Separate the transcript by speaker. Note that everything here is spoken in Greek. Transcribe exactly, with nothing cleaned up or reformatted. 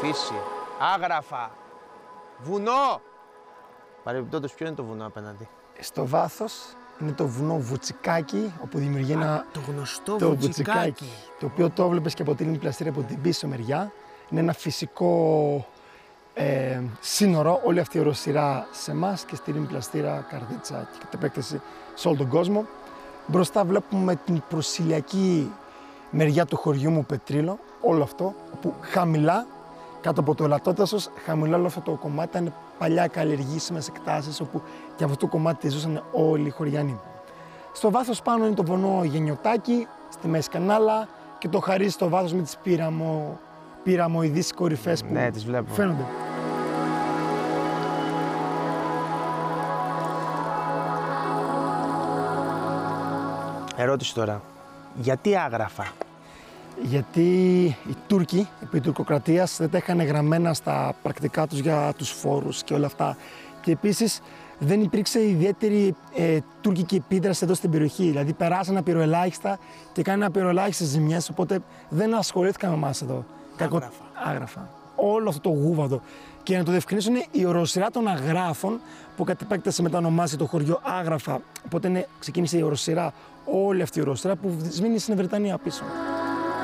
Speaker 1: φύση, άγραφα, βουνό. Παρεμπιπτόντως, ποιο είναι το βουνό απέναντι?
Speaker 2: Στο βάθος είναι το βουνό Βουτσικάκι, όπου δημιουργεί ένα.
Speaker 1: Το γνωστό
Speaker 2: το
Speaker 1: Βουτσικάκι.
Speaker 2: Βουτσικάκι. Το οποίο το βλέπεις και από την πλαστήρα από την πίσω μεριά. Είναι ένα φυσικό ε, σύνορο, όλη αυτή η οροσειρά σε εμάς και στη πλαστήρα, Καρδίτσα και κατ' επέκταση σε όλο τον κόσμο. Μπροστά βλέπουμε την προσηλιακή μεριά του χωριού μου Πετρίλο, όλο αυτό, όπου χαμηλά, κάτω από το ελαττόδασος, χαμηλά όλο αυτό το κομμάτι ήταν παλιά καλλιεργήσιμες εκτάσεις, όπου και αυτό το κομμάτι ζούσαν όλοι οι χωριανοί. Στο βάθος πάνω είναι το βουνό Γενιωτάκι, στη μέση κανάλα και το Χαρί στο βάθος με τις πύραμο, πυραμοειδείς κορυφές που
Speaker 1: ναι, τις βλέπω.
Speaker 2: φαίνονται.
Speaker 1: Ερώτηση τώρα. Γιατί άγραφα?
Speaker 2: Γιατί οι Τούρκοι, επί τουρκοκρατίας, δεν τα είχαν γραμμένα στα πρακτικά τους για τους φόρους και όλα αυτά. Και επίσης δεν υπήρξε ιδιαίτερη ε, τουρκική επίδραση εδώ στην περιοχή. Δηλαδή περάσαν απειροελάχιστα και κάνανε απειροελάχιστες ζημιές, οπότε δεν ασχολήθηκαν με εμάς εδώ.
Speaker 1: Άγραφα.
Speaker 2: Άγραφα. Όλο αυτό το γούβαδο. Και να το διευκρινίσουν, η οροσειρά των αγράφων που κατ' επέκταση μετανομάζει το χωριό Άγραφα. Οπότε ναι, ξεκίνησε η οροσειρά, όλη αυτή η οροσειρά που σβήνει στην Βρετανία πίσω.